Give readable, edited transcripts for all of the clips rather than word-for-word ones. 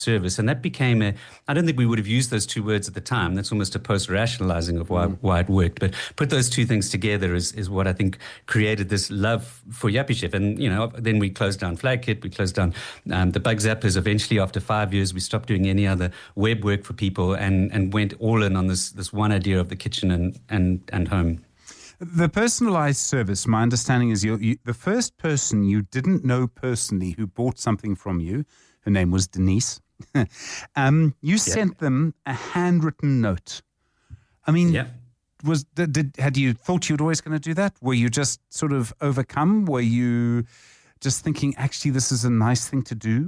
service. And that became I don't think we would have used those two words at the time. That's almost a post-rationalizing of why it worked. But put those two things together is what I think created this love for Yuppiechef. And, then we closed down Flagkit, we closed down the Bug Zappers. Eventually, after 5 years, we stopped doing any other web work for people and went all in on this one idea of the kitchen and home. The personalized service, my understanding is you the first person you didn't know personally who bought something from you, her name was Denise, you sent them a handwritten note. I mean, had you thought you were always going to do that? Were you just sort of overcome? Were you just thinking, actually, this is a nice thing to do?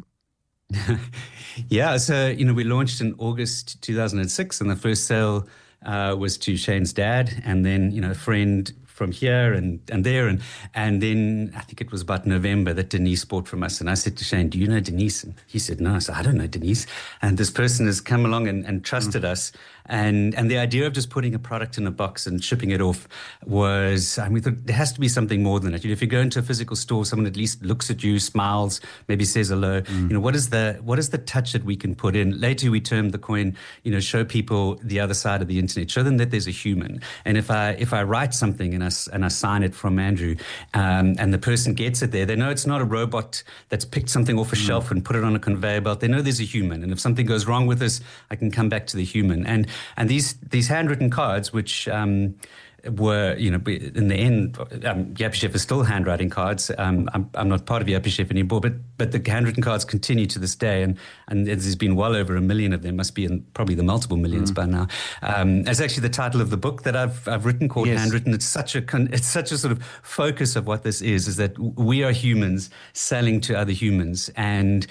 Yeah, so, we launched in August 2006, and the first sale was to Shane's dad, and then, a friend from here and there. And then I think it was about November that Denise bought from us. And I said to Shane, do you know Denise? And he said, no. I said, I don't know Denise. And this person has come along and trusted us. And the idea of just putting a product in a box and shipping it off was, we thought there has to be something more than that. If you go into a physical store, someone at least looks at you, smiles, maybe says hello. What is the touch that we can put in? Later we termed the coin, show people the other side of the internet, show them that there's a human. And if I write something and I sign it from Andrew, and the person gets it there, they know it's not a robot that's picked something off a shelf and put it on a conveyor belt. They know there's a human. And if something goes wrong with this, I can come back to the human. And these handwritten cards, which were, in the end, Yuppiechef is still handwriting cards. I'm not part of Yuppiechef anymore, but the handwritten cards continue to this day, and there's been well over 1 million of them. Must be in probably the multiple millions by now. It's actually the title of the book that I've written called Handwritten. It's such a sort of focus of what this is that we are humans selling to other humans, and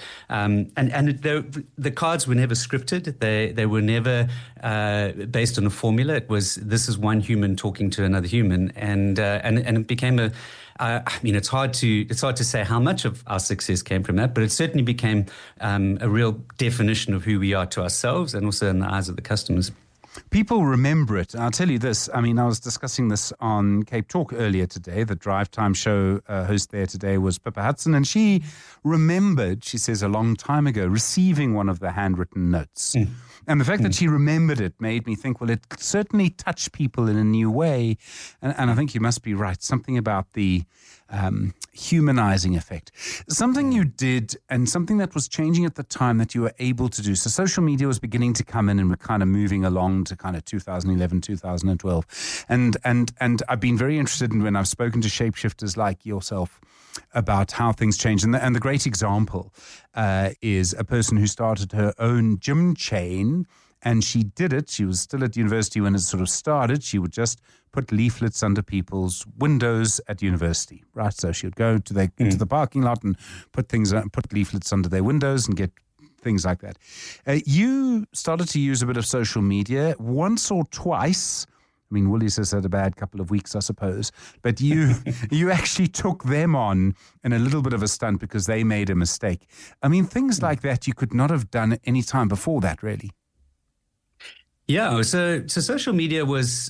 the cards were never scripted. They were never based on a formula. It was, this is one human talking to another human, and it became it's hard to say how much of our success came from that, but it certainly became a real definition of who we are to ourselves and also in the eyes of the customers. People remember it. I'll tell you this. I was discussing this on Cape Talk earlier today. The Drive Time show host there today was Pippa Hudson, and she remembered, she says, a long time ago, receiving one of the handwritten notes. And the fact that she remembered it made me think, well, it certainly touched people in a new way. And I think you must be right. Something about the humanizing effect. Something you did and something that was changing at the time that you were able to do. So social media was beginning to come in and we're kind of moving along to kind of 2011, 2012. And I've been very interested in when I've spoken to shapeshifters like yourself about how things change. And the great example is a person who started her own gym chain, and she did it. She was still at university when it sort of started. She would just put leaflets under people's windows at university, right? So she would go to into the parking lot and put leaflets under their windows and get things like that. You started to use a bit of social media once or twice. Woolies has had a bad couple of weeks, I suppose. But you actually took them on in a little bit of a stunt because they made a mistake. Things like that you could not have done any time before that, really. Yeah, so social media was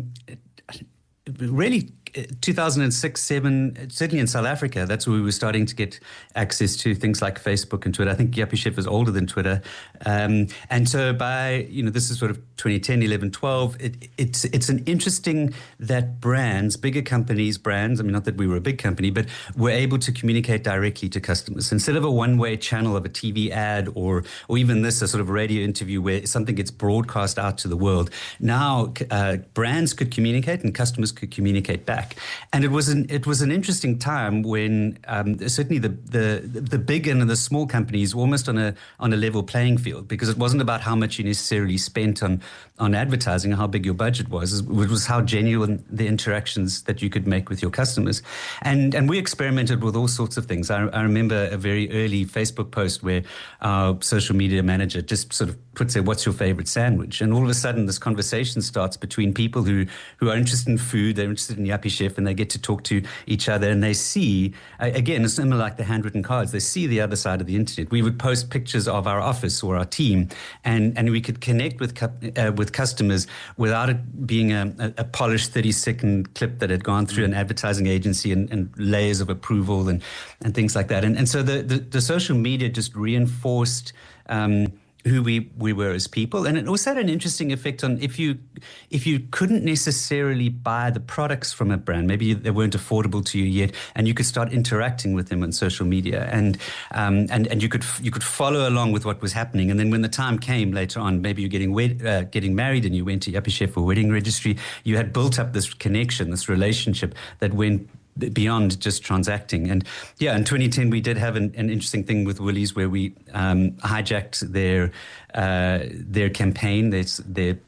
really 2006, 2007, certainly in South Africa, that's where we were starting to get access to things like Facebook and Twitter. I think Yuppiechef is older than Twitter. And so by, this is sort of 2010, 11, 12, it's an interesting that bigger companies, not that we were a big company, but were able to communicate directly to customers. Instead of a one-way channel of a TV ad or even a sort of radio interview where something gets broadcast out to the world, now brands could communicate and customers could communicate back. And it was an interesting time when certainly the big and the small companies were almost on a level playing field, because it wasn't about how much you necessarily spent on advertising or how big your budget was. It was how genuine the interactions that you could make with your customers. And we experimented with all sorts of things. I remember a very early Facebook post where our social media manager just sort of say, what's your favorite sandwich? And all of a sudden this conversation starts between people who are interested in food, they're interested in Yuppiechef, and they get to talk to each other, and they see, again, it's similar like the handwritten cards, they see the other side of the internet. We would post pictures of our office or our team, and we could connect with customers without it being a polished 30-second clip that had gone through an advertising agency and layers of approval and things like that. And so the social media just reinforced who we were as people. And it also had an interesting effect on if you couldn't necessarily buy the products from a brand, maybe they weren't affordable to you yet, and you could start interacting with them on social media, and you could follow along with what was happening. And then when the time came later on, maybe you're getting married and you went to Yuppiechef for wedding registry, you had built up this connection, this relationship that went beyond just transacting. And yeah, in 2010 we did have an interesting thing with Woolies where we hijacked their campaign, their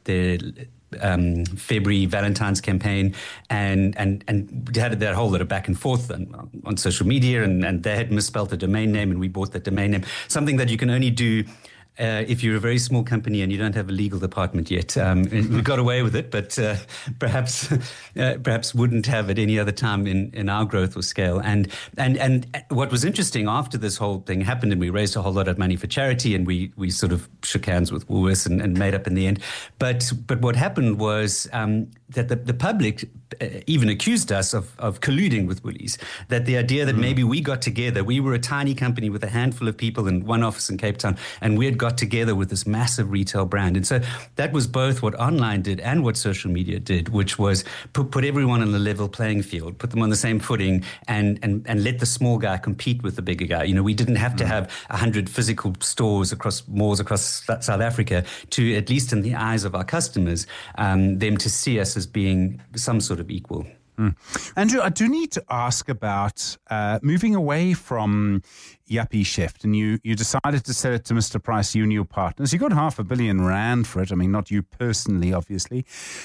February Valentine's campaign, and had that whole lot of back and forth on social media, and they had misspelled the domain name, and we bought that domain name, something that you can only do if you're a very small company and you don't have a legal department yet. We got away with it, but perhaps wouldn't have at any other time in our growth or scale. And what was interesting after this whole thing happened, and we raised a whole lot of money for charity, and we sort of shook hands with Woolworths and made up in the end. But what happened was that the public even accused us of colluding with Woolies. That the idea that maybe we got together, we were a tiny company with a handful of people in one office in Cape Town, and we had got together with this massive retail brand. And so that was both what online did and what social media did, which was put everyone on a level playing field, put them on the same footing, and let the small guy compete with the bigger guy. You know, we didn't have to have 100 physical stores across malls across South Africa to, at least in the eyes of our customers, them to see us as being some sort of equal. Andrew, I do need to ask about moving away from Yuppiechef, and you decided to sell it to Mr. Price, you and your partners. You got R500 million for it. I mean, not you personally, obviously.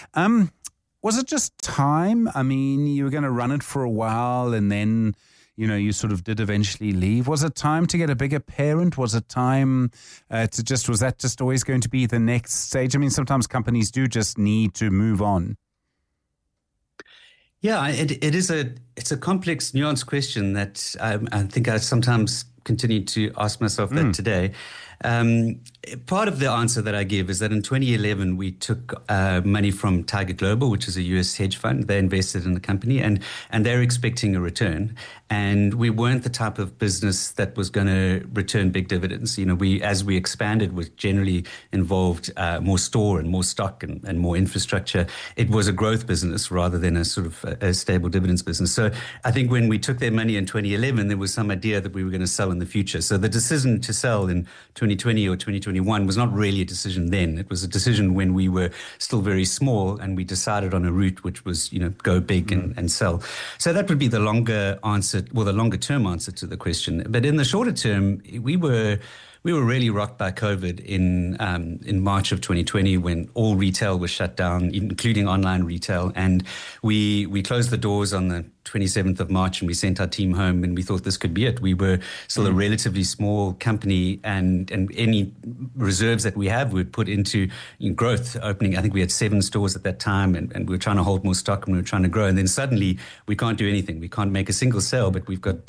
Was it just time? I mean, you were going to run it for a while, and then, you know, you sort of did eventually leave. Was it time to get a bigger parent? Was it time was that just always going to be the next stage? I mean, sometimes companies do just need to move on. Yeah, it's a complex, nuanced question that I think I sometimes continue to ask myself that today. Part of the answer that I give is that in 2011, we took money from Tiger Global, which is a US hedge fund. They invested in the company, and they're expecting a return. And we weren't the type of business that was going to return big dividends. You know, as we expanded, we generally involved more store and more stock and more infrastructure. It was a growth business rather than a sort of a stable dividends business. So I think when we took their money in 2011, there was some idea that we were going to sell in the future. So the decision to sell in 2020 or 2021 was not really a decision then. It was a decision when we were still very small, and we decided on a route which was, you know, go big and sell. So that would be the longer answer, well, the longer term answer to the question. But in the shorter term, we were really rocked by COVID in March of 2020 when all retail was shut down, including online retail. And we closed the doors on the 27th of March, and we sent our team home, and we thought this could be it. We were still a relatively small company, and any reserves that we have would put into growth, opening. I think we had 7 stores at that time, and we were trying to hold more stock, and we were trying to grow. And then suddenly we can't do anything. We can't make a single sale, but we've got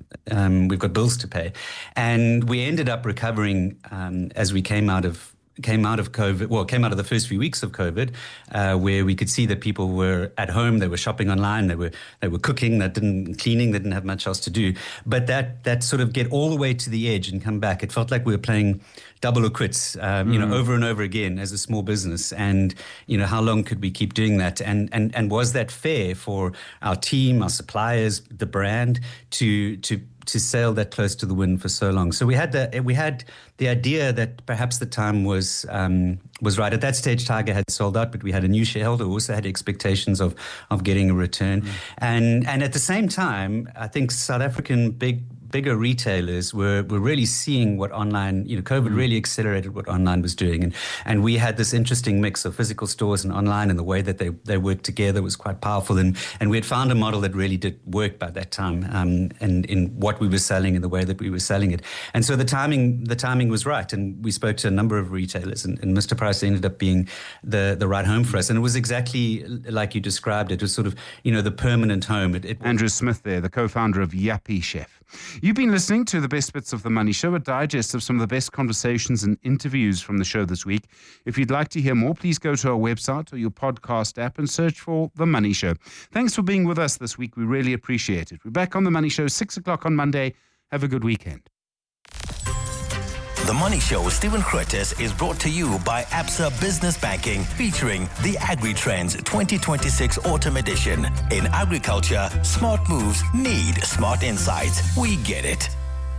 bills to pay. And we ended up recovering as we came out of COVID, came out of the first few weeks of COVID, where we could see that people were at home, they were shopping online, they were cooking, cleaning, they didn't have much else to do. But that sort of get all the way to the edge and come back, it felt like we were playing double or quits, over and over again as a small business. And, you know, how long could we keep doing that? And was that fair for our team, our suppliers, the brand to sail that close to the wind for so long? So we had the idea that perhaps the time was right. At that stage, Tiger had sold out, but we had a new shareholder who also had expectations of getting a return. And at the same time, I think South African bigger retailers were really seeing what online, COVID really accelerated what online was doing. And we had this interesting mix of physical stores and online, and the way that they worked together was quite powerful. And we had found a model that really did work by that time, and in what we were selling and the way that we were selling it. And so the timing was right. And we spoke to a number of retailers, and Mr. Price ended up being the right home for us. And it was exactly like you described it. It was sort of, the permanent home. Andrew Smith there, the co-founder of Yuppiechef. You've been listening to the best bits of The Money Show, a digest of some of the best conversations and interviews from the show this week. If you'd like to hear more, please go to our website or your podcast app and search for The Money Show. Thanks for being with us this week. We really appreciate it. We're back on The Money Show, 6 o'clock on Monday. Have a good weekend. The Money Show with Stephen Curtis is brought to you by Absa Business Banking, featuring the Agri-Trends 2026 Autumn Edition. In agriculture, smart moves need smart insights. We get it.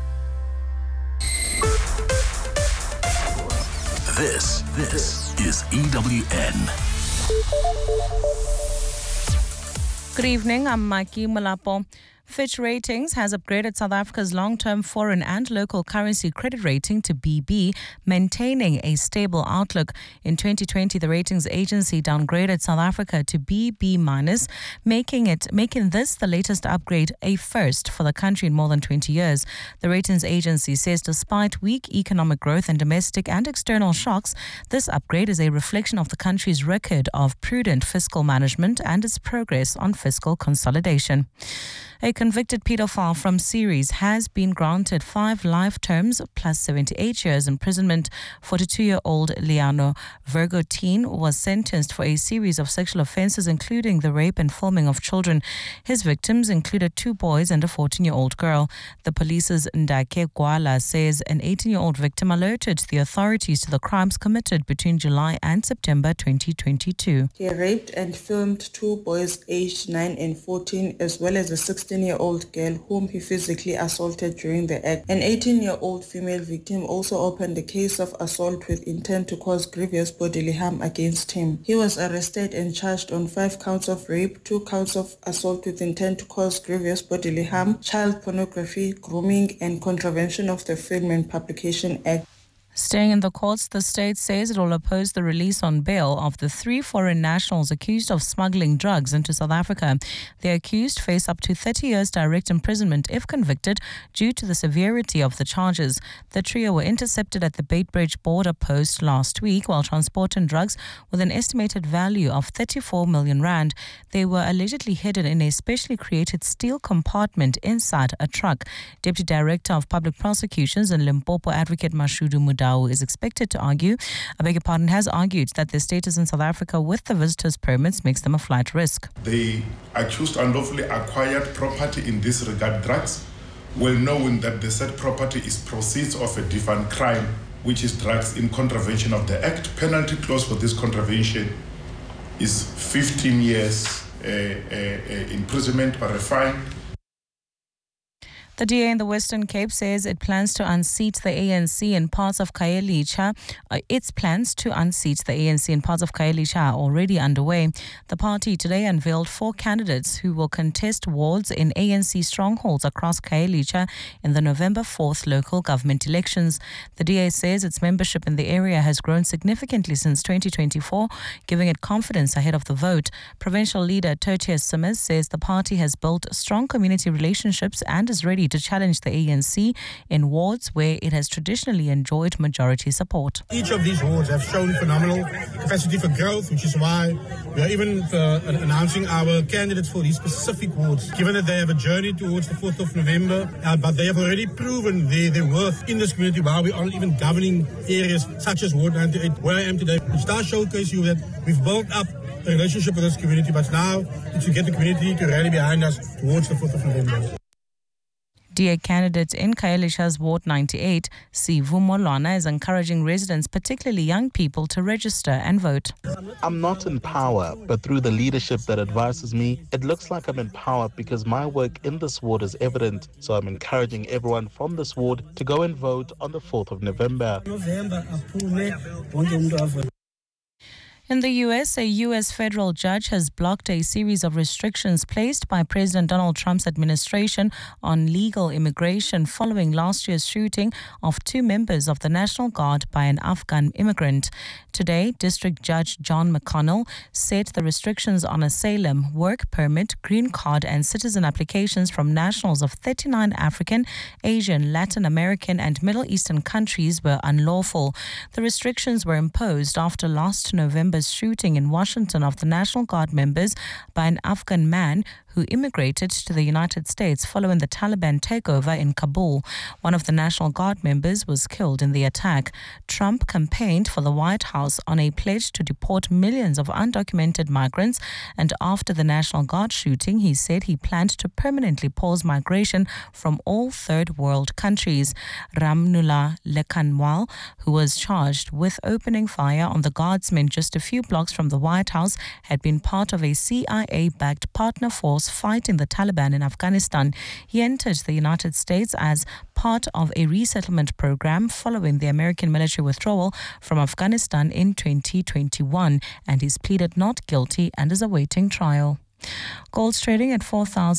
This is EWN. Good evening, I'm Maki Malapo. Fitch Ratings has upgraded South Africa's long-term foreign and local currency credit rating to BB, maintaining a stable outlook. In 2020, the ratings agency downgraded South Africa to BB-, making this the latest upgrade, a first for the country in more than 20 years. The ratings agency says despite weak economic growth and domestic and external shocks, this upgrade is a reflection of the country's record of prudent fiscal management and its progress on fiscal consolidation. A convicted paedophile from Ceres has been granted 5 life terms plus 78 years imprisonment. 42-year-old Liano Vergotin was sentenced for a series of sexual offences, including the rape and filming of children. His victims included 2 boys and a 14-year-old girl. The police's Ndake Gwala says an 18-year-old victim alerted the authorities to the crimes committed between July and September 2022. He raped and filmed 2 boys aged 9 and 14, as well as a 16-year-old girl whom he physically assaulted during the act. An 18-year-old female victim also opened a case of assault with intent to cause grievous bodily harm against him. He was arrested and charged on 5 counts of rape, 2 counts of assault with intent to cause grievous bodily harm, child pornography, grooming, and contravention of the Film and Publication Act. Staying in the courts, the state says it will oppose the release on bail of the 3 foreign nationals accused of smuggling drugs into South Africa. The accused face up to 30 years direct imprisonment if convicted due to the severity of the charges. The trio were intercepted at the Beitbridge border post last week while transporting drugs with an estimated value of 34 million rand. They were allegedly hidden in a specially created steel compartment inside a truck. Deputy Director of Public Prosecutions in Limpopo, Advocate Mashudu Mudau, has argued that their status in South Africa with the visitors' permits makes them a flight risk. The accused unlawfully acquired property, in this regard drugs, well knowing that the said property is proceeds of a different crime, which is drugs in contravention of the Act. Penalty clause for this contravention is 15 years imprisonment or a fine. The DA in the Western Cape says it plans to unseat the ANC in parts of Khayelitsha. Its plans to unseat the ANC in parts of Khayelitsha are already underway. The party today unveiled 4 candidates who will contest wards in ANC strongholds across Khayelitsha in the November 4th local government elections. The DA says its membership in the area has grown significantly since 2024, giving it confidence ahead of the vote. Provincial leader Tertius Simmers says the party has built strong community relationships and is ready to challenge the ANC in wards where it has traditionally enjoyed majority support. Each of these wards have shown phenomenal capacity for growth, which is why we are even announcing our candidates for these specific wards. Given that they have a journey towards the 4th of November, but they have already proven their worth in this community while we aren't even governing areas such as Ward 98, where I am today, which does showcase you that we've built up a relationship with this community, but now it's to get the community to rally behind us towards the 4th of November. DA candidate in Khayelitsha's Ward 98, Sivu Molwana, is encouraging residents, particularly young people, to register and vote. I'm not in power, but through the leadership that advises me, it looks like I'm in power because my work in this ward is evident. So I'm encouraging everyone from this ward to go and vote on the 4th of November. In the U.S., a U.S. federal judge has blocked a series of restrictions placed by President Donald Trump's administration on legal immigration following last year's shooting of 2 members of the National Guard by an Afghan immigrant. Today, District Judge John McConnell said the restrictions on asylum, work permit, green card and citizen applications from nationals of 39 African, Asian, Latin American and Middle Eastern countries were unlawful. The restrictions were imposed after last November's shooting in Washington of the National Guard members by an Afghan man who immigrated to the United States following the Taliban takeover in Kabul. One of the National Guard members was killed in the attack. Trump campaigned for the White House on a pledge to deport millions of undocumented migrants, and after the National Guard shooting, he said he planned to permanently pause migration from all third world countries. Ramnullah Lekanwal, who was charged with opening fire on the guardsmen just a few blocks from the White House, had been part of a CIA-backed partner force fighting the Taliban in Afghanistan. He entered the United States as part of a resettlement program following the American military withdrawal from Afghanistan in 2021, and he's pleaded not guilty and is awaiting trial. Gold's trading at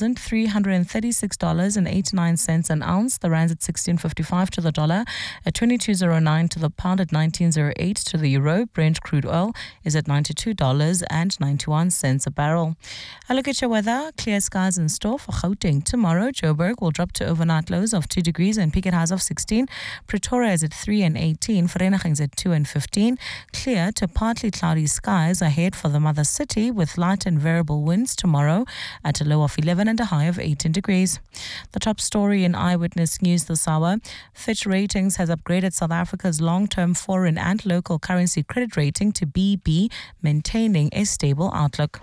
$4,336.89 an ounce. The rand's at 16.55 to the dollar, at 22.09 to the pound, at 19.08 to the euro. Brent crude oil is at $92.91 a barrel. A look at your weather. Clear skies in store for Gauteng tomorrow. Joburg will drop to overnight lows of 2 degrees and peak at highs of 16. Pretoria is at 3 and 18. Vereeniging is at 2 and 15. Clear to partly cloudy skies ahead for the mother city with light and variable winds tomorrow at a low of 11 and a high of 18 degrees. The top story in Eyewitness News this hour. Fitch Ratings has upgraded South Africa's long-term foreign and local currency credit rating to BB, maintaining a stable outlook.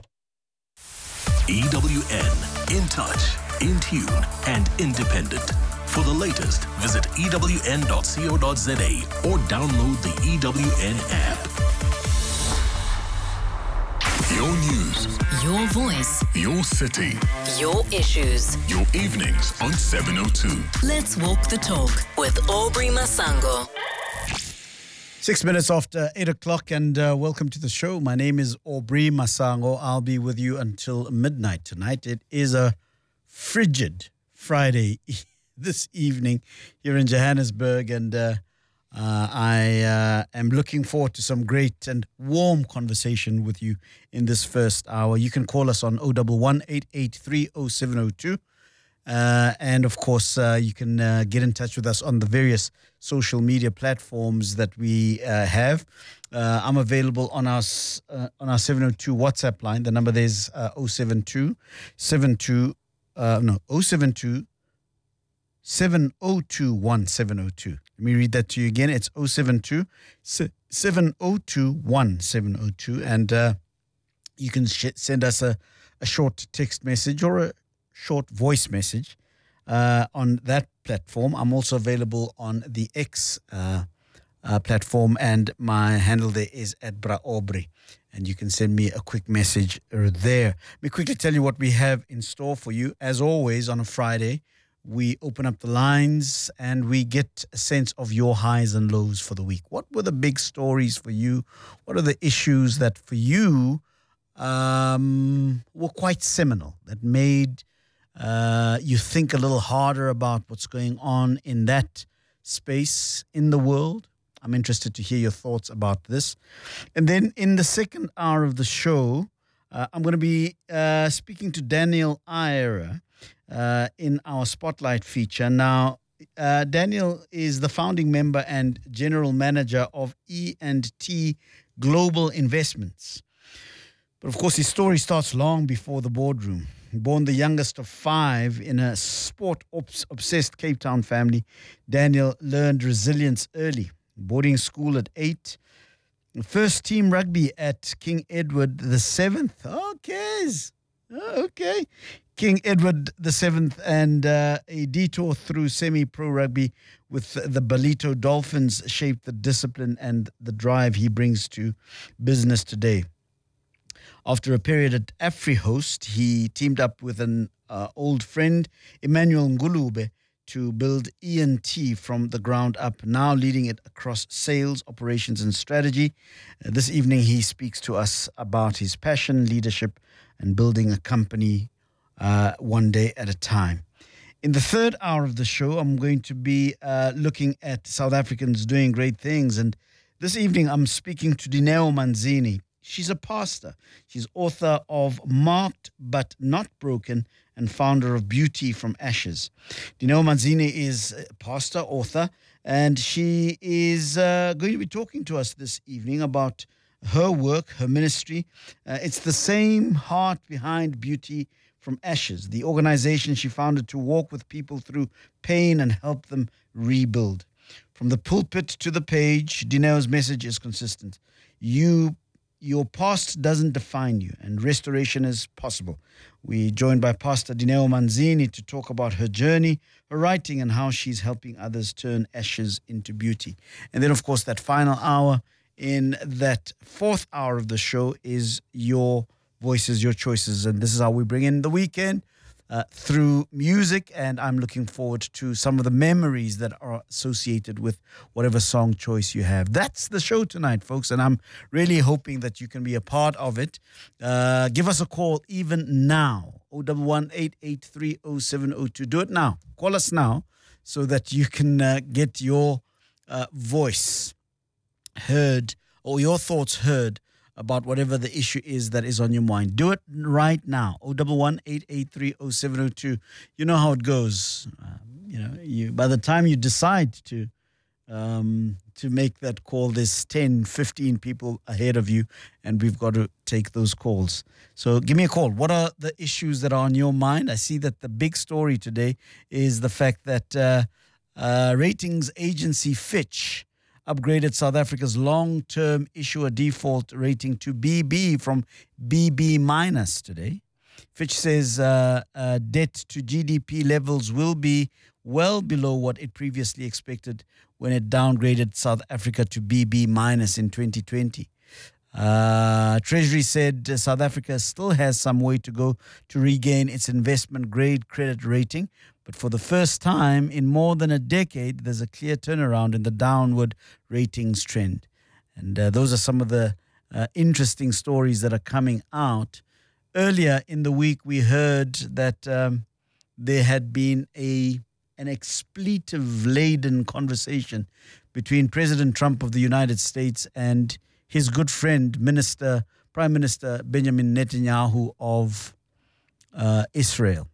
EWN, in touch, in tune and independent. For the latest, visit ewn.co.za or download the EWN app. Your news, your voice, your city, your issues, your evenings on 702. Let's walk the talk with Aubrey Masango. 6 minutes after 8 o'clock, and welcome to the show. My name is Aubrey Masango. I'll be with you until midnight tonight. It is a frigid Friday this evening here in Johannesburg, and I am looking forward to some great and warm conversation with you in this first hour. You can call us on 011-883-0702. And of course, you can get in touch with us on the various social media platforms that we have. I'm available on our 702 WhatsApp line. The number there is 072 702-1702. Let me read that to you again. It's 072-702-1702. And you can send us a short text message or a short voice message on that platform. I'm also available on the X platform, and my handle there is @BraAubrey. And you can send me a quick message there. Let me quickly tell you what we have in store for you. As always, on a Friday, we open up the lines and we get a sense of your highs and lows for the week. What were the big stories for you? What are the issues that for you were quite seminal, that made you think a little harder about what's going on in that space in the world? I'm interested to hear your thoughts about this. And then in the second hour of the show, I'm going to be speaking to Daniel Ira in our Spotlight feature. Now, Daniel is the founding member and general manager of E&T Global Investments. But of course, his story starts long before the boardroom. Born the youngest of 5 in a sport-obsessed Cape Town family, Daniel learned resilience early. Boarding school at 8. First team rugby at King Edward VII. Okay. King Edward VII, and a detour through semi-pro rugby with the Ballito Dolphins shaped the discipline and the drive he brings to business today. After a period at AfriHost, he teamed up with an old friend, Emmanuel Ngulube, to build E&T from the ground up, now leading it across sales, operations, and strategy. This evening, he speaks to us about his passion, leadership, and building a company one day at a time. In the third hour of the show, I'm going to be looking at South Africans doing great things. And this evening, I'm speaking to Dineo Manzini. She's a pastor. She's author of Marked But Not Broken and founder of Beauty from Ashes. Dineo Manzini is a pastor, author, and she is going to be talking to us this evening about her work, her ministry. It's the same heart behind Beauty from Ashes, the organization she founded to walk with people through pain and help them rebuild. From the pulpit to the page, Dineo's message is consistent. Your past doesn't define you, and restoration is possible. We're joined by Pastor Dineo Manzini to talk about her journey, her writing, and how she's helping others turn ashes into beauty. And then, of course, that final hour, in that fourth hour of the show, is your voices, your choices. And this is how we bring in the weekend through music. And I'm looking forward to some of the memories that are associated with whatever song choice you have. That's the show tonight, folks. And I'm really hoping that you can be a part of it. Give us a call even now. 011-883-0702. Do it now. Call us now so that you can get your voice heard or your thoughts heard about whatever the issue is that is on your mind. Do it right now. 011-883-0702. You know how it goes. By the time you decide to make that call, there's 10, 15 people ahead of you, and we've got to take those calls. So give me a call. What are the issues that are on your mind? I see that the big story today is the fact that ratings agency Fitch upgraded South Africa's long-term issuer default rating to BB from BB minus today. Fitch says debt to GDP levels will be well below what it previously expected when it downgraded South Africa to BB minus in 2020. Treasury said South Africa still has some way to go to regain its investment-grade credit rating, but for the first time in more than a decade, there's a clear turnaround in the downward ratings trend. And those are some of the interesting stories that are coming out. Earlier in the week, we heard that there had been an expletive-laden conversation between President Trump of the United States and his good friend, Prime Minister Benjamin Netanyahu of Israel.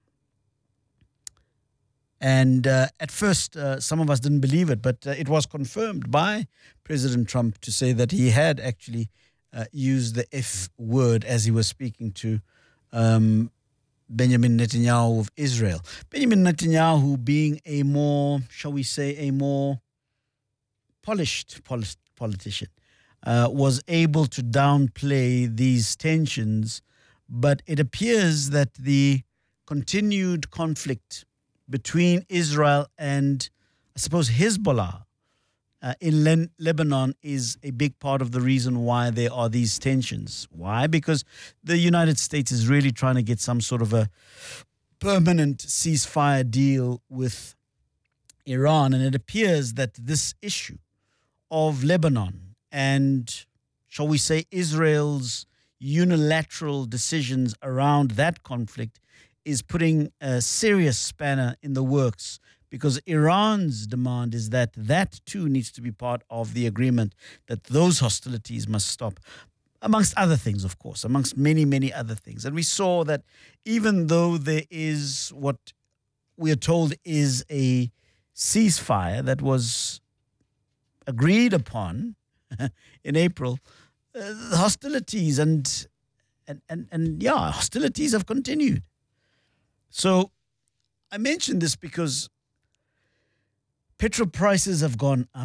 And at first, some of us didn't believe it, but it was confirmed by President Trump to say that he had actually used the F word as he was speaking to Benjamin Netanyahu of Israel. Benjamin Netanyahu being a more, shall we say, a more polished politician, was able to downplay these tensions, but it appears that the continued conflict between Israel and, I suppose, Hezbollah in Lebanon is a big part of the reason why there are these tensions. Why? Because the United States is really trying to get some sort of a permanent ceasefire deal with Iran, and it appears that this issue of Lebanon and, shall we say, Israel's unilateral decisions around that conflict is putting a serious spanner in the works, because Iran's demand is that that too needs to be part of the agreement, that those hostilities must stop, amongst other things, of course, amongst many, many other things. And we saw that even though there is what we are told is a ceasefire that was agreed upon in April, hostilities and hostilities have continued. So I mentioned this because petrol prices have gone up.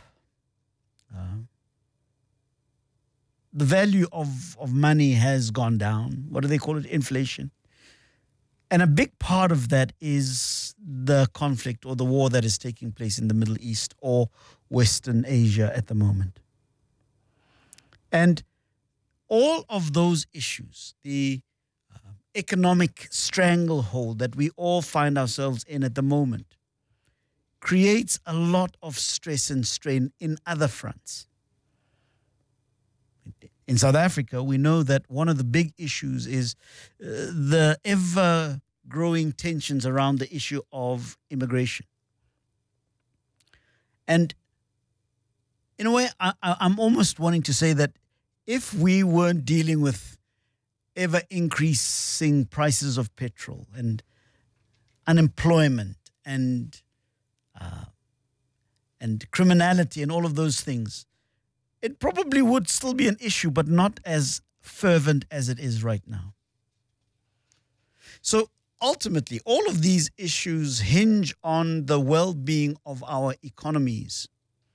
The value of money has gone down. What do they call it? Inflation. And a big part of that is the conflict or the war that is taking place in the Middle East or Western Asia at the moment. And all of those issues, the economic stranglehold that we all find ourselves in at the moment, creates a lot of stress and strain in other fronts. In South Africa, we know that one of the big issues is the ever-growing tensions around the issue of immigration. And in a way, I'm almost wanting to say that if we weren't dealing with ever-increasing prices of petrol and unemployment and criminality and all of those things, it probably would still be an issue, but not as fervent as it is right now. So ultimately, all of these issues hinge on the well-being of our economies.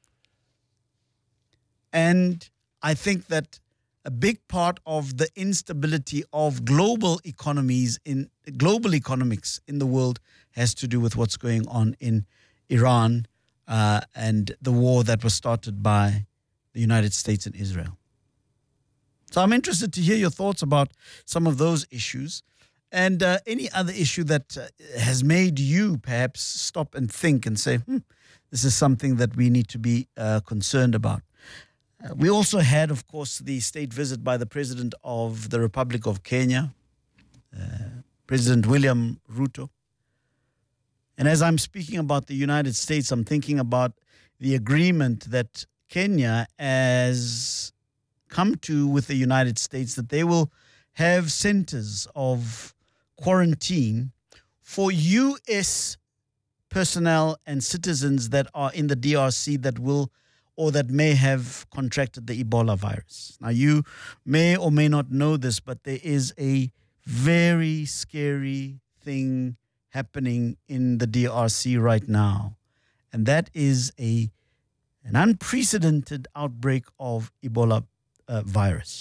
And I think that a big part of the instability of global economies, in global economics in the world, has to do with what's going on in Iran and the war that was started by the United States and Israel. So I'm interested to hear your thoughts about some of those issues and any other issue that has made you perhaps stop and think and say, this is something that we need to be concerned about. We also had, of course, the state visit by the President of the Republic of Kenya, President William Ruto. And as I'm speaking about the United States, I'm thinking about the agreement that Kenya has come to with the United States, that they will have centers of quarantine for U.S. personnel and citizens that are in the DRC that will or that may have contracted the Ebola virus. Now, you may or may not know this, but there is a very scary thing happening in the DRC right now, and that is an unprecedented outbreak of Ebola virus.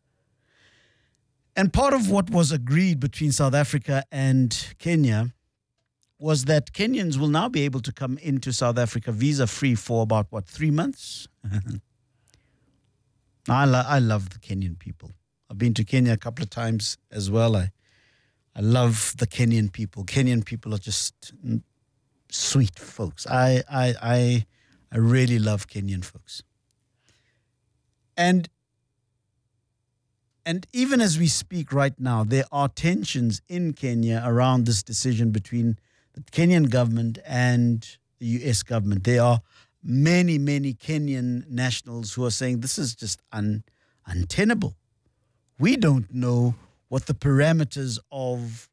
And part of what was agreed between South Africa and Kenya was that Kenyans will now be able to come into South Africa visa-free for about, 3 months? I love the Kenyan people. I've been to Kenya a couple of times as well. I love the Kenyan people. Kenyan people are just sweet folks. I really love Kenyan folks. And even as we speak right now, there are tensions in Kenya around this decision between the Kenyan government and the U.S. government. There are many, many Kenyan nationals who are saying this is just untenable. We don't know what the parameters of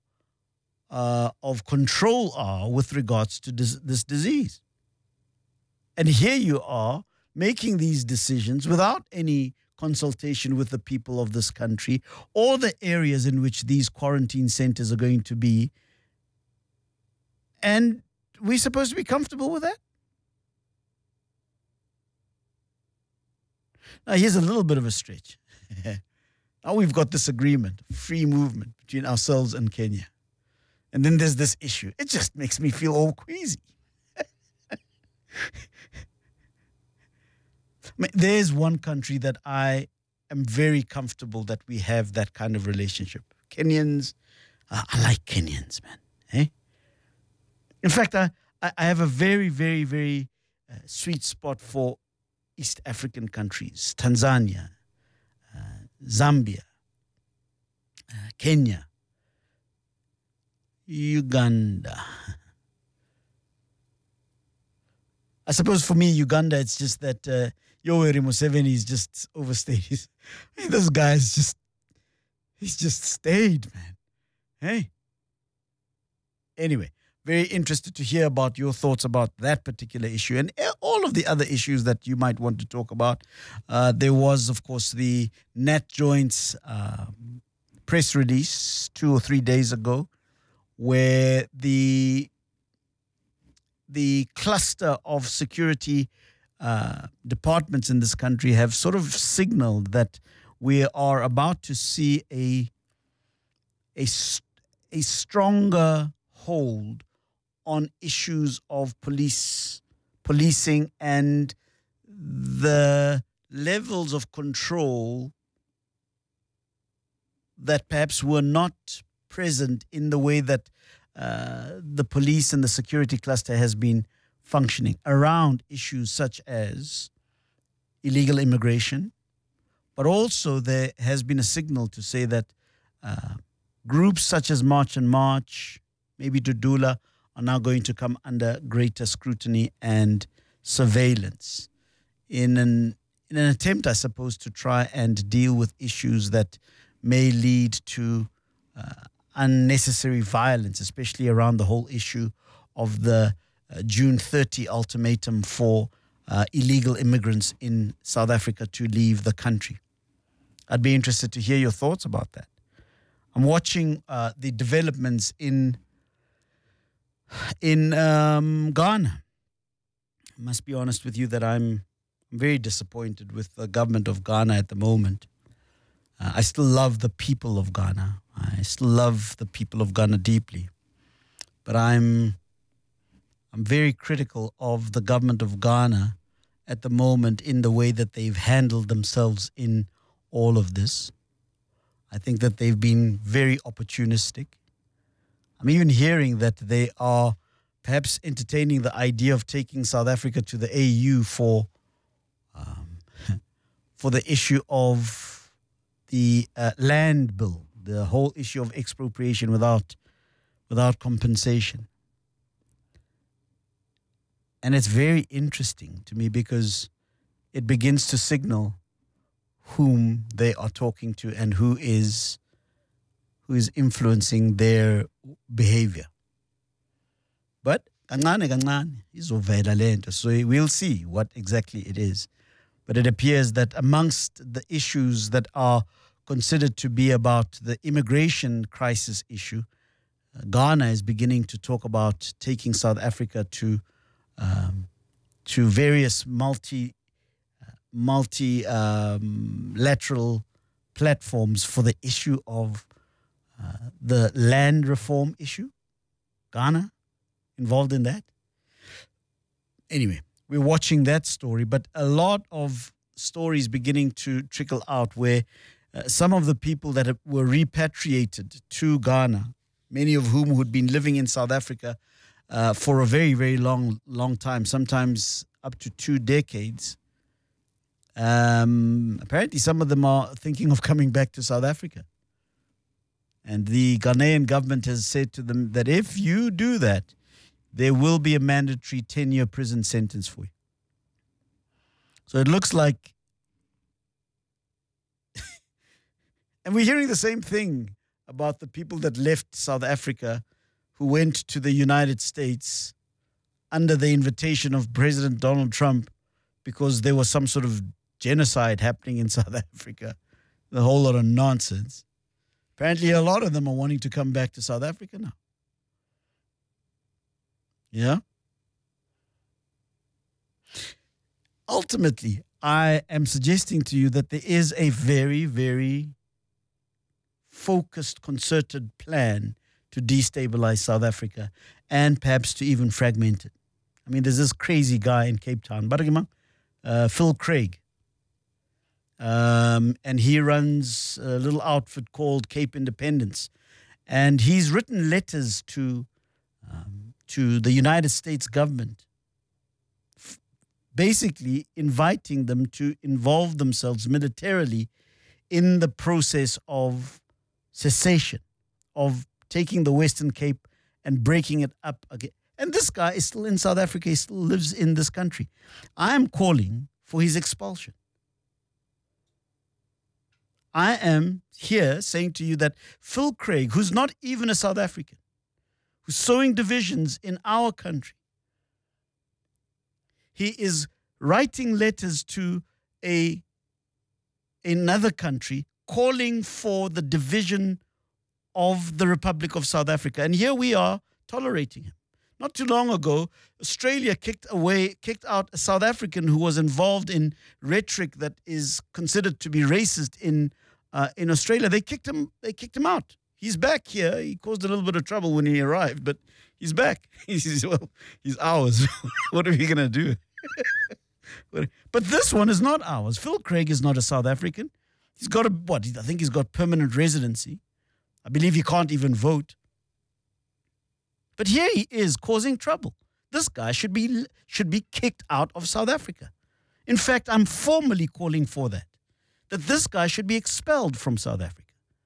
control are with regards to this disease. And here you are making these decisions without any consultation with the people of this country or the areas in which these quarantine centers are going to be. And we're supposed to be comfortable with that? Now, here's a little bit of a stretch. Now we've got this agreement, free movement between ourselves and Kenya. And then there's this issue. It just makes me feel all queasy. There's one country that I am very comfortable that we have that kind of relationship. Kenyans, I like Kenyans, man. Eh? In fact, I have a very, very, very sweet spot for East African countries. Tanzania, Zambia, Kenya, Uganda. I suppose for me, Uganda, it's just that Yoweri Museveni is just overstayed. This guy is he's just stayed, man. Hey. Anyway, very interested to hear about your thoughts about that particular issue and all of the other issues that you might want to talk about. There was, of course, the Nat Joints press release 2 or 3 days ago where the cluster of security departments in this country have sort of signaled that we are about to see a stronger hold on issues of policing and the levels of control that perhaps were not present in the way that the police and the security cluster has been functioning around issues such as illegal immigration. But also there has been a signal to say that groups such as March and March, maybe Dudula, are now going to come under greater scrutiny and surveillance in an attempt, I suppose, to try and deal with issues that may lead to unnecessary violence, especially around the whole issue of the June 30 ultimatum for illegal immigrants in South Africa to leave the country. I'd be interested to hear your thoughts about that. I'm watching the developments in Ghana. I must be honest with you that I'm very disappointed with the government of Ghana at the moment. I still love the people of Ghana. I still love the people of Ghana deeply. But I'm very critical of the government of Ghana at the moment in the way that they've handled themselves in all of this. I think that they've been very opportunistic. I'm even hearing that they are perhaps entertaining the idea of taking South Africa to the AU for the issue of the land bill, the whole issue of expropriation without compensation. And it's very interesting to me because it begins to signal whom they are talking to and who is influencing their behavior. But kancane izovela lento, so we'll see what exactly it is. But it appears that amongst the issues that are considered to be about the immigration crisis issue, Ghana is beginning to talk about taking South Africa to various multilateral platforms for the issue of the land reform issue. Ghana involved in that. Anyway, we're watching that story, but a lot of stories beginning to trickle out where some of the people that were repatriated to Ghana, many of whom had been living in South Africa for a very, very long time, sometimes up to 2 decades. Apparently, some of them are thinking of coming back to South Africa. And the Ghanaian government has said to them that if you do that, there will be a mandatory 10-year prison sentence for you. So it looks like, and we're hearing the same thing about the people that left South Africa who went to the United States under the invitation of President Donald Trump because there was some sort of genocide happening in South Africa. A whole lot of nonsense. Apparently, a lot of them are wanting to come back to South Africa now. Yeah? Ultimately, I am suggesting to you that there is a very, very focused, concerted plan to destabilize South Africa and perhaps to even fragment it. I mean, there's this crazy guy in Cape Town, Phil Craig. And he runs a little outfit called Cape Independence. And he's written letters to the United States government, basically inviting them to involve themselves militarily in the process of cessation, of taking the Western Cape and breaking it up again. And this guy is still in South Africa. He still lives in this country. I am calling for his expulsion. I am here saying to you that Phil Craig, who's not even a South African, who's sowing divisions in our country, he is writing letters to another country calling for the division of the Republic of South Africa. And here we are tolerating him. Not too long ago, Australia kicked out a South African who was involved in rhetoric that is considered to be racist in Australia. They kicked him out. He's back here. He caused a little bit of trouble when he arrived, but he's back. He says, well, he's ours. What are we going to do? But this one is not ours. Phil Craig is not a South African. He's got I think he's got permanent residency. I believe he can't even vote. But here he is causing trouble. This guy should be kicked out of South Africa. In fact, I'm formally calling for that this guy should be expelled from South Africa.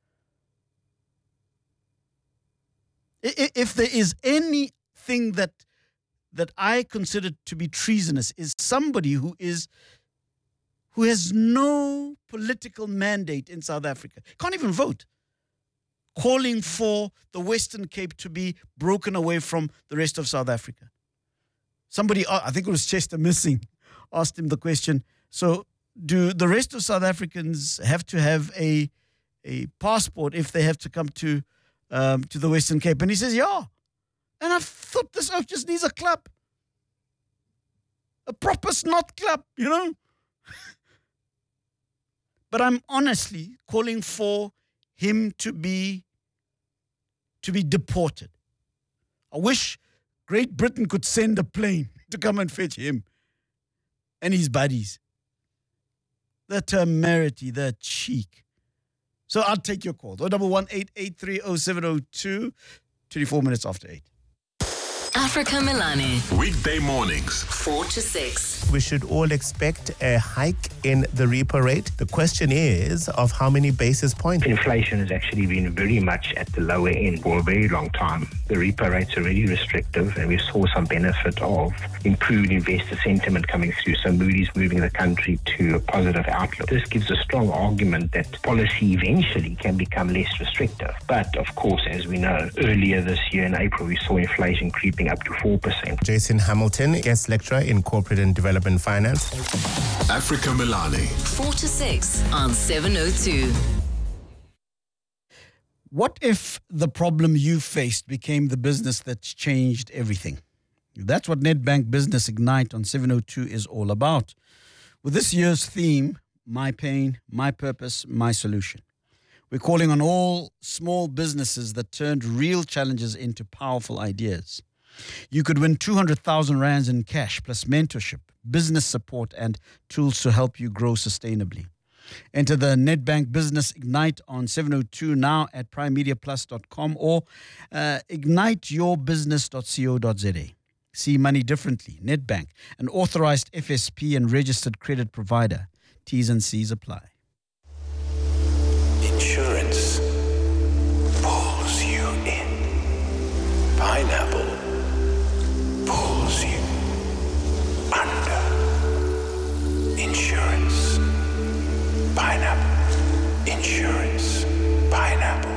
If there is anything that I consider to be treasonous, is somebody who has no political mandate in South Africa, can't even vote, calling for the Western Cape to be broken away from the rest of South Africa. Somebody, I think it was Chester Missing, asked him the question, so do the rest of South Africans have to have a passport if they have to come to the Western Cape? And he says, yeah. And I thought this oaf just needs a clap. A proper snot clap, you know? But I'm honestly calling for him to be deported. I wish Great Britain could send a plane to come and fetch him and his buddies. The temerity, the cheek. So I'll take your call. 011-883-0702, 24 minutes after 8. Africa Milani. Weekday mornings, 4 to 6. We should all expect a hike in the repo rate. The question is of how many basis points. Inflation has actually been very much at the lower end for a very long time. The repo rates are really restrictive, and we saw some benefit of improved investor sentiment coming through. So Moody's moving the country to a positive outlook. This gives a strong argument that policy eventually can become less restrictive. But of course, as we know, earlier this year in April, we saw inflation creeping up to 4%. Jason Hamilton, guest lecturer in corporate and development finance. Africa Milani. 4 to 6 on 702. What if the problem you faced became the business that changed everything? That's what Nedbank Business Ignite on 702 is all about. With this year's theme, My Pain, My Purpose, My Solution. We're calling on all small businesses that turned real challenges into powerful ideas. You could win 200,000 rands in cash plus mentorship, business support, and tools to help you grow sustainably. Enter the Nedbank Business Ignite on 702 now at primemediaplus.com or igniteyourbusiness.co.za. See money differently. Nedbank, an authorized FSP and registered credit provider. T's and C's apply. Insurance pulls you in. Pineapple pulls you under. Insurance. Pineapple. Insurance. Pineapple.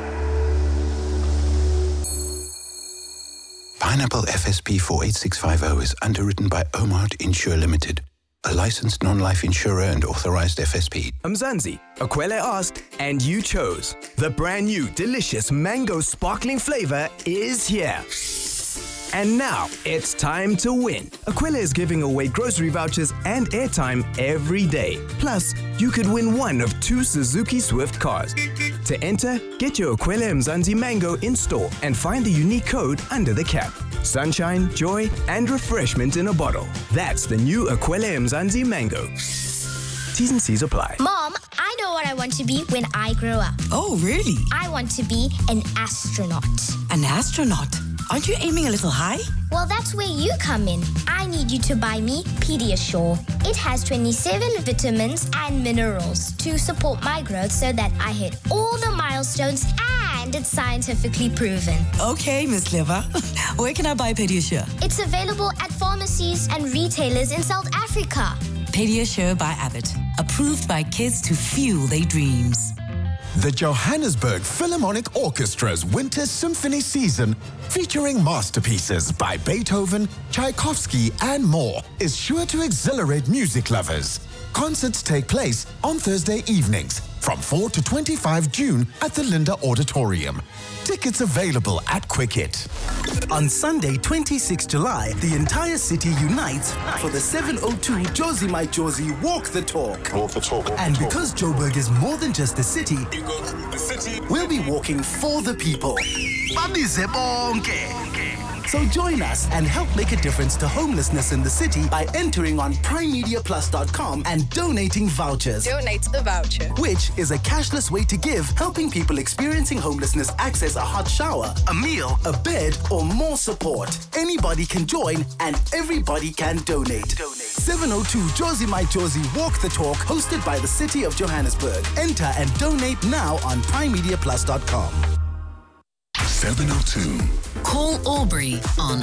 Pineapple FSP 48650 is underwritten by Omart Insure Limited, a licensed non-life insurer and authorized FSP. Mzansi, Akwele asked, and you chose. The brand new delicious mango sparkling flavor is here. And now it's time to win. Akwele is giving away grocery vouchers and airtime every day. Plus, you could win one of 2 Suzuki Swift cars. To enter, get your Akwele Mzansi Mango in store and find the unique code under the cap. Sunshine, joy, and refreshment in a bottle. That's the new Akwele Mzansi Mango. T's and C's apply. Mom, I know what I want to be when I grow up. Oh, really? I want to be an astronaut. An astronaut? Aren't you aiming a little high? Well, that's where you come in. I need you to buy me Pediasure. It has 27 vitamins and minerals to support my growth so that I hit all the milestones, and it's scientifically proven. Okay, Miss Clever. Where can I buy Pediasure? It's available at pharmacies and retailers in South Africa. Pediasure by Abbott. Approved by kids to fuel their dreams. The Johannesburg Philharmonic Orchestra's Winter Symphony Season, featuring masterpieces by Beethoven, Tchaikovsky, and more, is sure to exhilarate music lovers. Concerts take place on Thursday evenings from 4 to 25 June at the Linda Auditorium. Tickets available at Quicket. On Sunday, 26 July, the entire city unites for the 702 Josie My Josie Walk the Talk. Walk the talk. And because Joburg is more than just a city, we'll be walking for the people. So join us and help make a difference to homelessness in the city by entering on primemediaplus.com and donating vouchers. Donate the voucher. Which is a cashless way to give, helping people experiencing homelessness access a hot shower, a meal, a bed, or more support. Anybody can join and everybody can donate. 702 Josie My Josie Walk the Talk, hosted by the City of Johannesburg. Enter and donate now on primemediaplus.com. 702. Call Aubrey on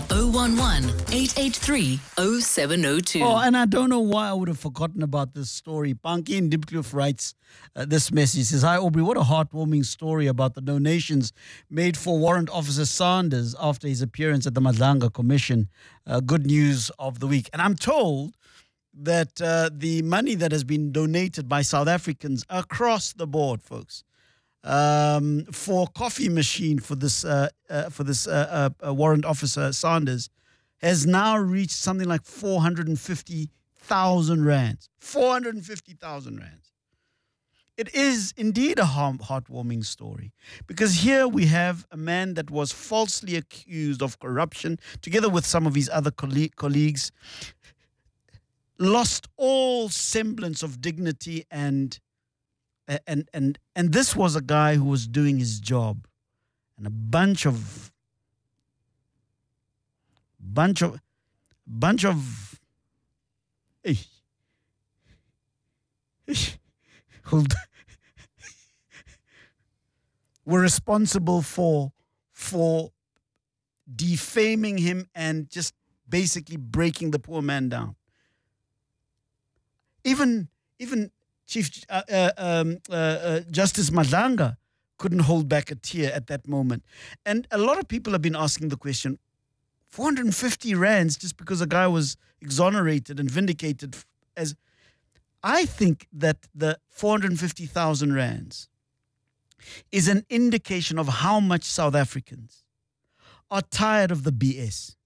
011-883-0702. Oh, and I don't know why I would have forgotten about this story. Panki in Dipkloof writes this message. He says, "Hi, Aubrey, what a heartwarming story about the donations made for Warrant Officer Sanders after his appearance at the Madlanga Commission. Good news of the week." And I'm told that the money that has been donated by South Africans across the board, folks, for coffee machine for this warrant officer Sanders has now reached something like 450,000 rands. 450,000 rands. It is indeed a heartwarming story, because here we have a man that was falsely accused of corruption, together with some of his other colleagues, lost all semblance of dignity, and this was a guy who was doing his job, and a bunch of were responsible for defaming him and just basically breaking the poor man down. Even Chief Justice Madlanga couldn't hold back a tear at that moment. And a lot of people have been asking the question, 450 rands just because a guy was exonerated and vindicated as... I think that the 450,000 rands is an indication of how much South Africans are tired of the BS.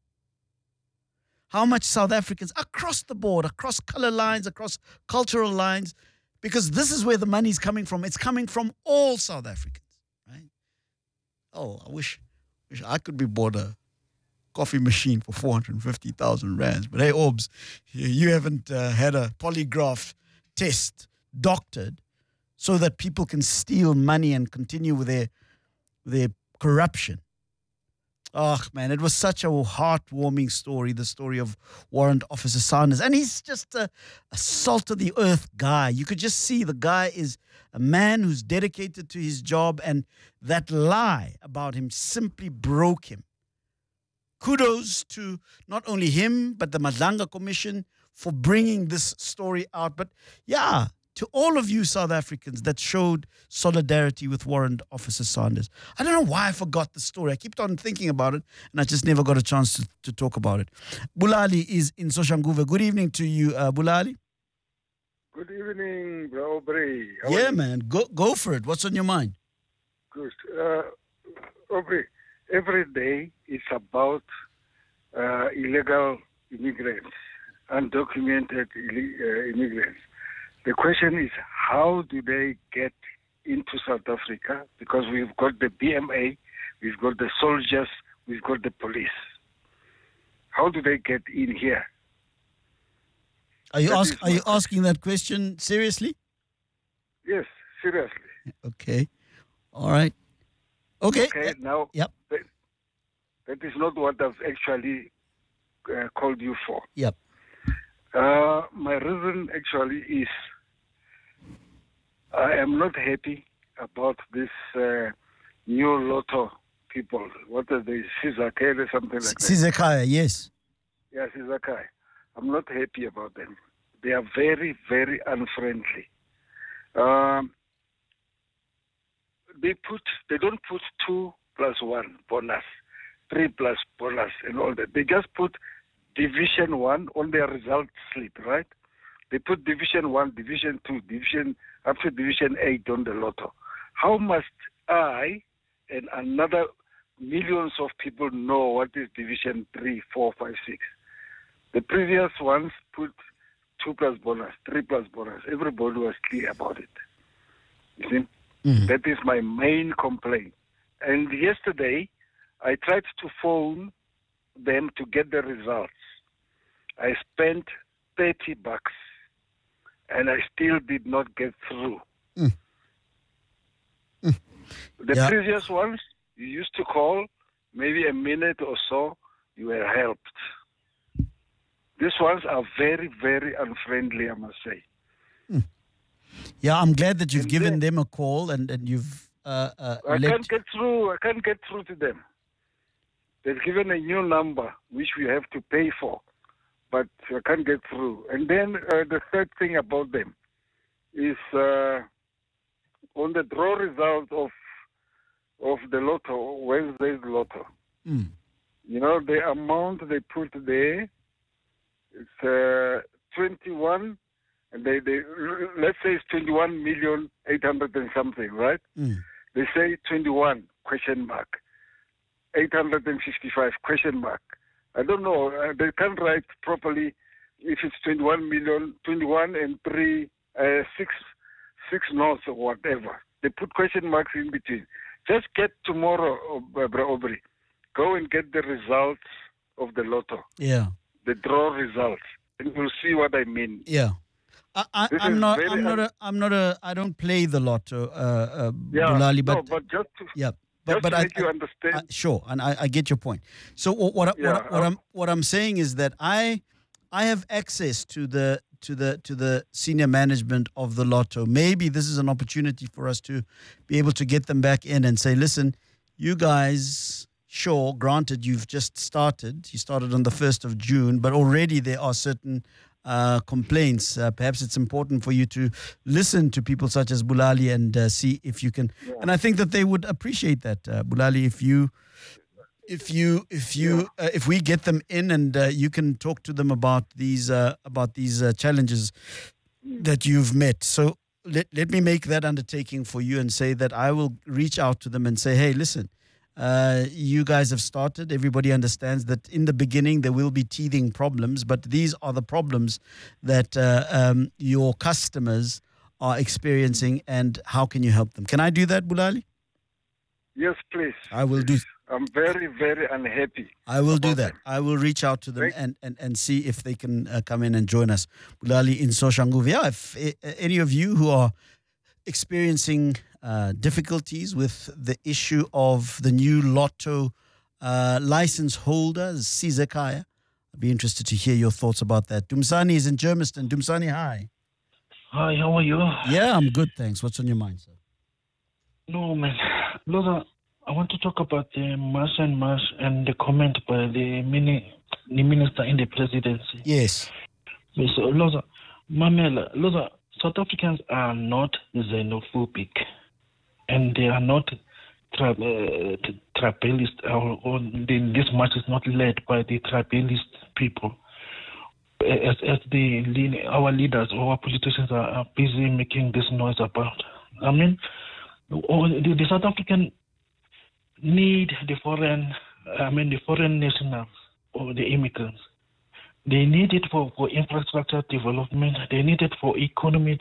How much South Africans across the board, across color lines, across cultural lines, because this is where the money is coming from. It's coming from all South Africans, right? Oh, I wish I could be bought a coffee machine for 450,000 rands. But hey, Orbs, you haven't had a polygraph test doctored so that people can steal money and continue with their corruption. Oh, man, it was such a heartwarming story, the story of Warrant Officer Sanders. And he's just a salt-of-the-earth guy. You could just see the guy is a man who's dedicated to his job, and that lie about him simply broke him. Kudos to not only him, but the Madlanga Commission for bringing this story out. But yeah, to all of you South Africans that showed solidarity with Warrant Officer Sanders. I don't know why I forgot the story. I kept on thinking about it, and I just never got a chance to talk about it. Bulali is in Soshanguve. Good evening to you, Bulali. Good evening, bro. Aubrey. Yeah, man. Go for it. What's on your mind? Good. Aubrey, every day it's about illegal immigrants, undocumented immigrants. The question is, how do they get into South Africa? Because we've got the BMA, we've got the soldiers, we've got the police. How do they get in here? Are you asking that question seriously? Yes, seriously. Okay. All right. Okay. Now, yep. That is not what I've actually called you for. Yep. My reason actually is I am not happy about this new Lotto people. What are they? Sizakele or something like that? Sizakaya, yes. Yeah, Sizakaya. I'm not happy about them. They are very, very unfriendly. They don't put 2+1 bonus, 3+ bonus and all that. They just put Division 1 on their result slip, right? They put Division 1, Division 2, up to Division 8 on the Lotto. How must I and another millions of people know what is Division 3, 4, 5, 6? The previous ones put 2+ bonus, 3+ bonus. Everybody was clear about it. You see? Mm-hmm. That is my main complaint. And yesterday, I tried to phone them to get the results. I spent $30 and I still did not get through. The previous ones, you used to call, maybe a minute or so, you were helped. These ones are very, very unfriendly, I must say. Yeah, I'm glad that you've given them a call and you've I can't get through to them. They've given a new number which we have to pay for, but I can't get through. And then the third thing about them is on the draw result of the Lotto, Wednesday's Lotto. You know, the amount they put there, it's 21 and they let's say it's 21,800,000 and something, right? They say 21 question mark, 855 question mark. I don't know. They can't write properly if it's 21 million, 21 and 6 notes or whatever. They put question marks in between. Just get tomorrow, Aubrey. Go and get the results of the lotto. Yeah. The draw results, and you'll see what I mean. Yeah. I don't play the lotto, Bulali, but no, but just to, yeah, but to I make you understand. Sure, and I get your point. So what I'm saying is that I have access to the senior management of the lotto. Maybe this is an opportunity for us to be able to get them back in and say, listen, you guys. Sure, granted, you've just started. You started on the 1st of June, but already there are certain complaints. Perhaps it's important for you to listen to people such as Bulali and see if you can. Yeah. And I think that they would appreciate that, Bulali, if we get them in and you can talk to them about these challenges that you've met. So let me make that undertaking for you and say that I will reach out to them and say, hey, listen. You guys have started. Everybody understands that in the beginning there will be teething problems, but these are the problems that your customers are experiencing, and how can you help them? Can I do that, Bulali? Yes, please. I will do. I'm very, very unhappy. I will do that. I will reach out to them and see if they can come in and join us. Bulali in Soshanguve. Yeah, if any of you who are experiencing difficulties with the issue of the new lotto license holder, Sizekaya, I'd be interested to hear your thoughts about that. Dumsani is in Germiston. Dumsani, hi. Hi, how are you? Yeah, I'm good, thanks. What's on your mind, sir? No, man. Loza, I want to talk about the mass and the comment by the minister in the presidency. Yes. So, Loza, Mamela, Loza, South Africans are not xenophobic, and they are not tribalist, or this march is not led by the tribalist people. As our leaders or our politicians are busy making this noise about. I mean, the South African need the foreign nationals or the immigrants. They need it for infrastructure development. They need it for economic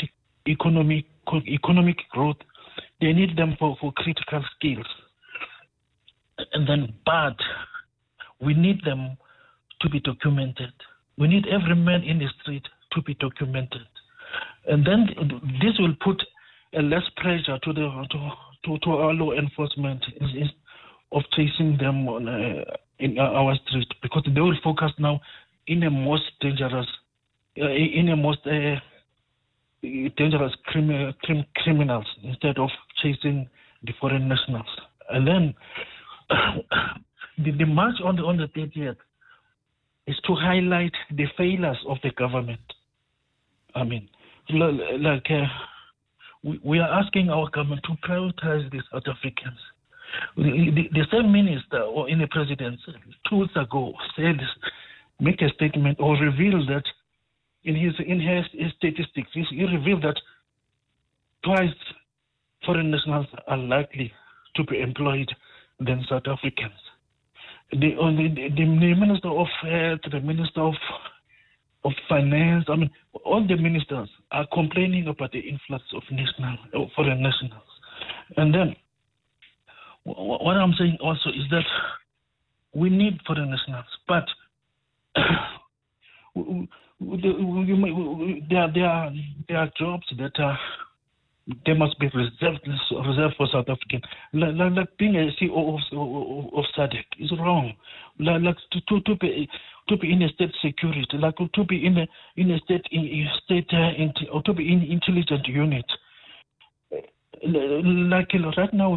growth. They need them for critical skills. And then, but we need them to be documented. We need every man in the street to be documented. And then this will put less pressure to our law enforcement of chasing them in our street, because they will focus now in the most dangerous, criminals instead of chasing the foreign nationals. And then the march on the 30th is to highlight the failures of the government. I mean, we are asking our government to prioritize the South Africans. The same minister or in the presidency 2 weeks ago said, make a statement or reveal that in his statistics, he revealed that twice foreign nationals are likely to be employed than South Africans. The Minister of Health, the Minister of Finance, I mean, all the ministers are complaining about the influx of foreign nationals. And then, what I'm saying also is that we need foreign nationals, but there are jobs that they must be reserved for South African. Like being a CEO of SADC is wrong. Like to be in a state security, like to be in a state or to be in intelligent unit. Like right now,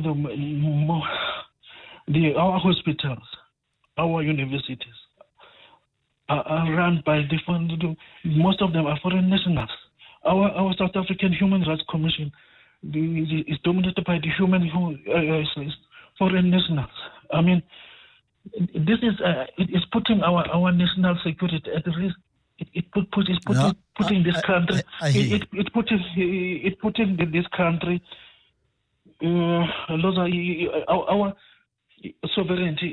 our hospitals, our universities are run by different. Most of them are foreign nationals. Our South African Human Rights Commission is dominated by the foreign nationals. I mean, this is it is putting our national security at risk. putting this country. It putting this country. Our sovereignty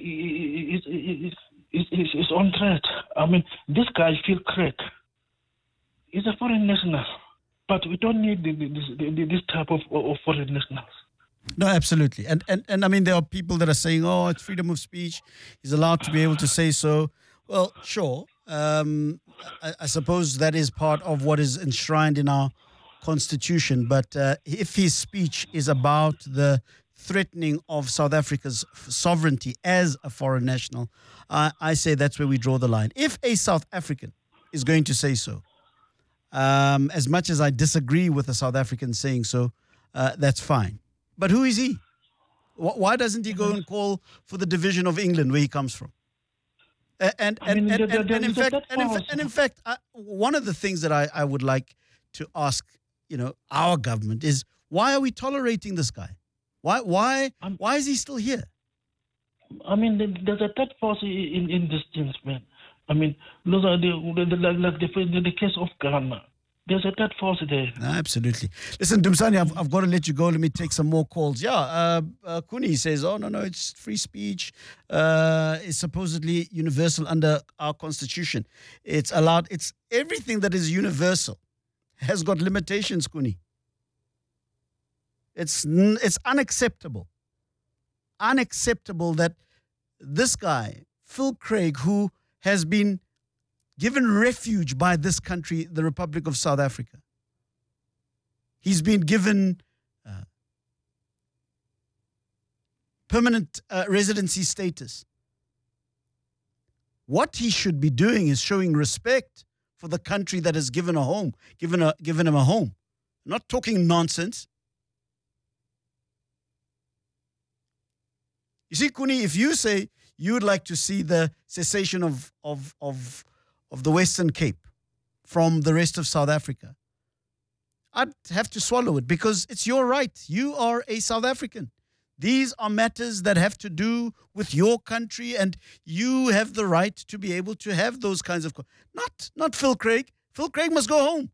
is on threat. I mean, this guy Phil Craig is a foreign national, but we don't need this type of foreign nationals. No, absolutely. And I mean, there are people that are saying, oh, it's freedom of speech. He's allowed to be able to say so. Well, sure. I suppose that is part of what is enshrined in our constitution. But if his speech is about the threatening of South Africa's sovereignty as a foreign national, I say that's where we draw the line. If a South African is going to say so, as much as I disagree with a South African saying so, that's fine. But who is he? Why doesn't he go and call for the division of England where he comes from? And in fact, one of the things that I would like to ask, our government is, why are we tolerating this guy? Why is he still here? I mean, there's a third force in this things, man. I mean, those are the case of Ghana. There's a third force there. Absolutely. Listen, Dumsani, I've got to let you go. Let me take some more calls. Yeah, Kuni says, oh, no, it's free speech. It's supposedly universal under our constitution. It's allowed. It's everything that is universal has got limitations, Kuni. It's unacceptable. Unacceptable that this guy, Phil Craig, who has been given refuge by this country, the Republic of South Africa. He's been given permanent residency status. What he should be doing is showing respect for the country that has given a home, given him a home. Not talking nonsense. You see, Kuni, if you say you would like to see the cessation of the Western Cape from the rest of South Africa, I'd have to swallow it because it's your right. You are a South African. These are matters that have to do with your country, and you have the right to be able to have those kinds of... Not Phil Craig. Phil Craig must go home.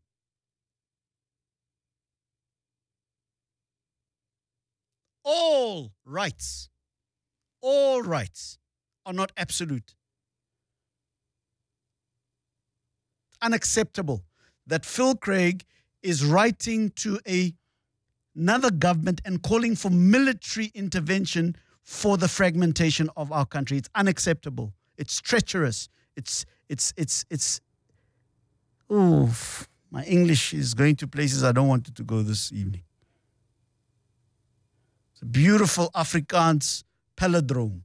All rights are not absolute. Unacceptable that Phil Craig is writing to another government and calling for military intervention for the fragmentation of our country. It's unacceptable. It's treacherous. It's my English is going to places I don't want it to go this evening. It's a beautiful Afrikaans palindrome.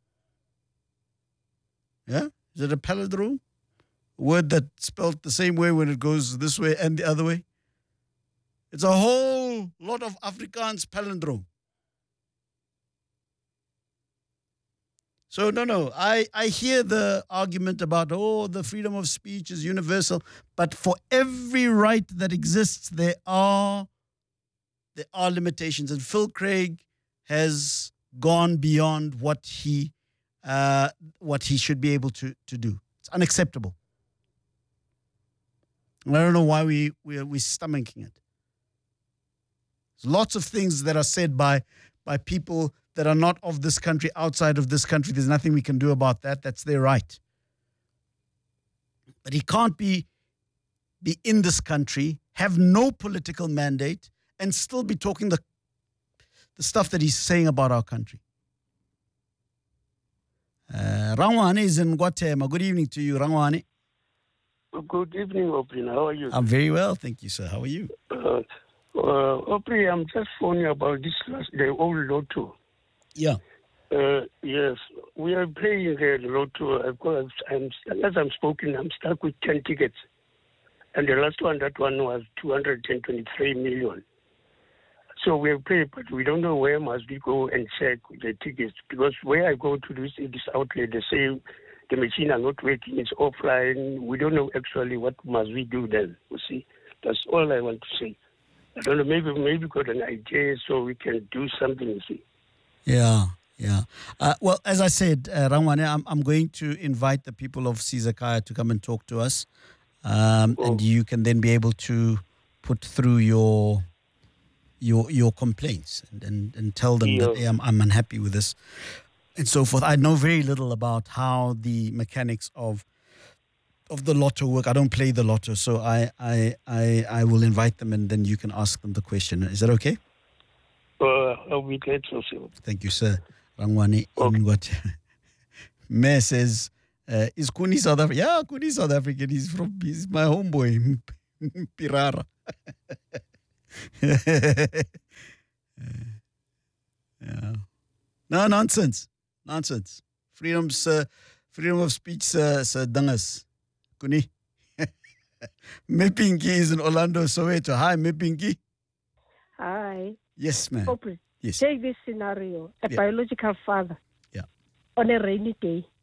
Yeah? Is it a palindrome? A word that's spelled the same way when it goes this way and the other way? It's a whole lot of Afrikaans palindrome. So, no, I hear the argument about, the freedom of speech is universal, but for every right that exists, there are limitations. And Phil Craig has gone beyond what he should be able to do. It's unacceptable. And I don't know why we're stomaching it. There's lots of things that are said by people that are not of this country, outside of this country. There's nothing we can do about that. That's their right. But he can't be in this country, have no political mandate, and still be talking the stuff that he's saying about our country. Rangwane is in Guatemala. Good evening to you, Rangwane. Good evening, Aubrey. How are you? I'm very well, thank you, sir. How are you? Aubrey, I'm just phoning about the old lotto. Yeah. Yes, we are playing the lotto. As I'm speaking, I'm stuck with 10 tickets. And the last one, that one was 223 million. So we have paid, but we don't know where must we go and check the tickets. Because where I go to this outlet, they say the machine are not working, it's offline. We don't know actually what must we do then, you see. That's all I want to say. I don't know, maybe got an idea so we can do something, you see. Yeah. Well, as I said, Rangwane, I'm going to invite the people of Sizakaya to come and talk to us. and you can then be able to put through your complaints and tell them that hey, I'm unhappy with this and so forth. I know very little about how the mechanics of the lotto work. I don't play the lotto, so I will invite them and then you can ask them the question. Is that okay? I'll be glad to see you. Thank you, sir. Rangwane Ingwat. Mayor says, is Kuni South African? Yeah, Kuni South African. He's my homeboy, Pirara. Yeah. No, nonsense. Freedom of speech, sir Dangas. Kuni. Mepinki is in Orlando, Soweto. Hi, Mepinki. Hi. Yes, ma'am. Open. Yes. Take this scenario. A biological father on a rainy day